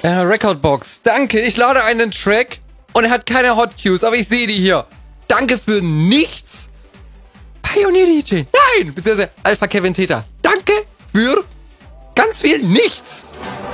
Recordbox, danke, ich lade einen Track und er hat keine Hotcues, aber ich sehe die hier. Danke für nichts. Pioneer DJ, nein, beziehungsweise Alpha Kevin Theta. Danke für ganz viel nichts.